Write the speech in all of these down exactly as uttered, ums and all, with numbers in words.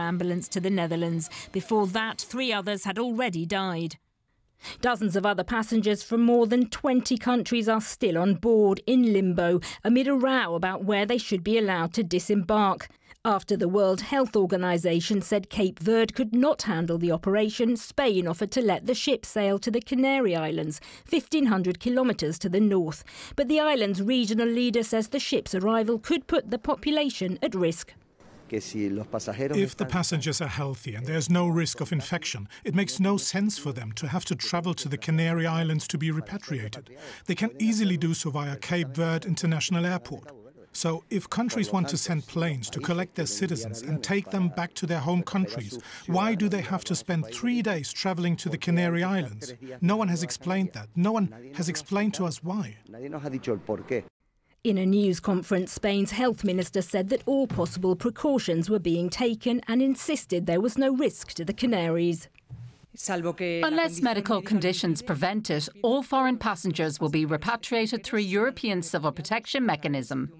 ambulance to the Netherlands. Before that, three others had already died. Dozens of other passengers from more than twenty countries are still on board in limbo amid a row about where they should be allowed to disembark. After the World Health Organization said Cape Verde could not handle the operation, Spain offered to let the ship sail to the Canary Islands, fifteen hundred kilometres to the north. But the island's regional leader says the ship's arrival could put the population at risk. If the passengers are healthy and there's no risk of infection, it makes no sense for them to have to travel to the Canary Islands to be repatriated. They can easily do so via Cape Verde International Airport. So if countries want to send planes to collect their citizens and take them back to their home countries, why do they have to spend three days traveling to the Canary Islands? No one has explained that. No one has explained to us why. In a news conference, Spain's health minister said that all possible precautions were being taken and insisted there was no risk to the Canaries. Unless medical conditions prevent it, all foreign passengers will be repatriated through a European civil protection mechanism.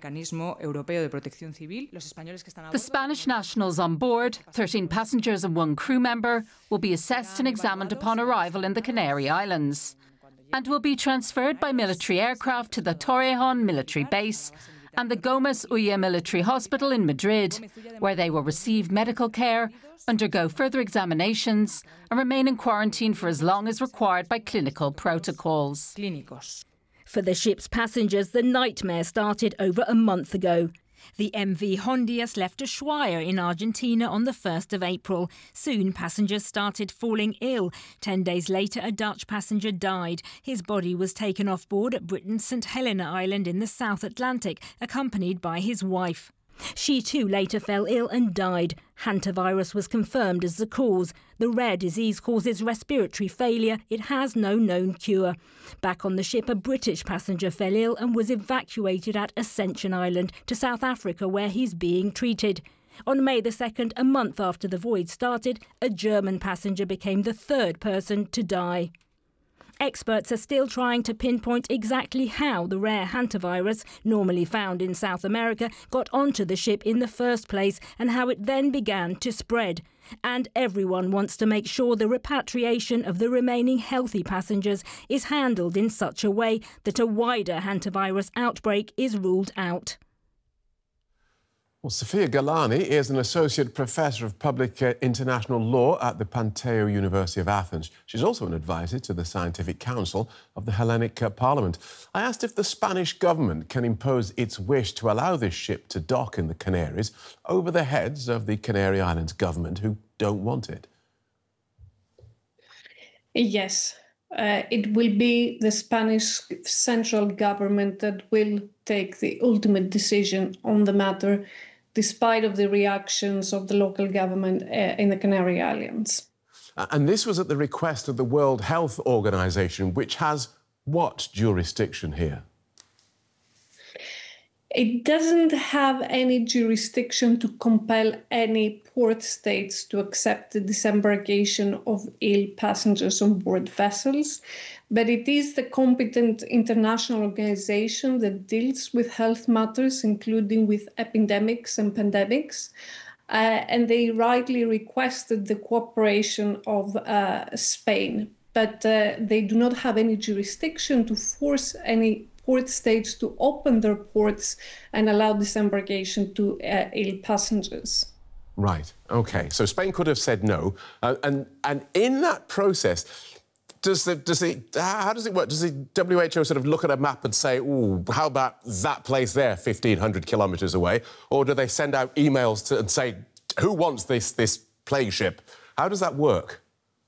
The Spanish nationals on board, thirteen passengers and one crew member, will be assessed and examined upon arrival in the Canary Islands and will be transferred by military aircraft to the Torrejón military base and the Gómez Ulla military hospital in Madrid, where they will receive medical care, undergo further examinations and remain in quarantine for as long as required by clinical protocols. For the ship's passengers, the nightmare started over a month ago. The M V Hondias left Ushuaia in Argentina on the first of April. Soon, passengers started falling ill. Ten days later, a Dutch passenger died. His body was taken off board at Britain's Saint Helena Island in the South Atlantic, accompanied by his wife. She too later fell ill and died. Hantavirus was confirmed as the cause. The rare disease causes respiratory failure. It has no known cure. Back on the ship, a British passenger fell ill and was evacuated at Ascension Island to South Africa, where he's being treated. On May the second, a month after the voyage started, a German passenger became the third person to die. Experts are still trying to pinpoint exactly how the rare hantavirus, normally found in South America, got onto the ship in the first place and how it then began to spread. And everyone wants to make sure the repatriation of the remaining healthy passengers is handled in such a way that a wider hantavirus outbreak is ruled out. Well, Sofia Galani is an Associate Professor of Public uh, International Law at the Panteu University of Athens. She's also an advisor to the Scientific Council of the Hellenic uh, Parliament. I asked if the Spanish government can impose its wish to allow this ship to dock in the Canaries over the heads of the Canary Islands government, who don't want it. Yes. Uh, it will be the Spanish central government that will take the ultimate decision on the matter, despite of the reactions of the local government uh, in the Canary Islands. And this was at the request of the World Health Organization, which has what jurisdiction here? It doesn't have any jurisdiction to compel any port states to accept the disembarkation of ill passengers on board vessels, but it is the competent international organization that deals with health matters, including with epidemics and pandemics. Uh, and they rightly requested the cooperation of uh, Spain, but uh, they do not have any jurisdiction to force any port states to open their ports and allow disembarkation to uh, ill passengers. Right, OK. So Spain could have said no. Uh, and, and in that process, does the, does the, how does it work? Does the W H O sort of look at a map and say, ooh, how about that place there, fifteen hundred kilometres away? Or do they send out emails to, and say, who wants this, this plague ship? How does that work?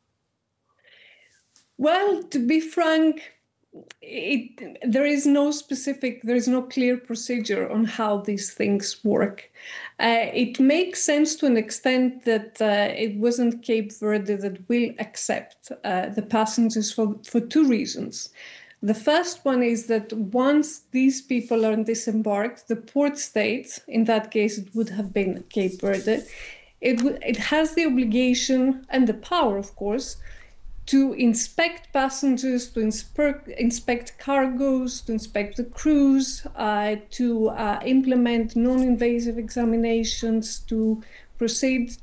Well, to be frank, It, there is no specific, there is no clear procedure on how these things work. Uh, it makes sense to an extent that uh, it wasn't Cape Verde that will accept uh, the passengers for, for two reasons. The first one is that once these people are disembarked, the port state, in that case it would have been Cape Verde, it, it has the obligation and the power, of course, to inspect passengers, to inspect, inspect cargoes, to inspect the crews, uh, to uh, implement non-invasive examinations, to proceed